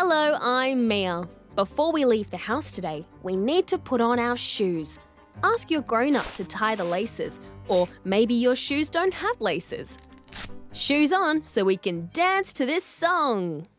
Hello, I'm Mia. Before we leave the house today, we need to put on our shoes. Ask your grown-up to tie the laces, or maybe your shoes don't have laces. Shoes on so we can dance to this song.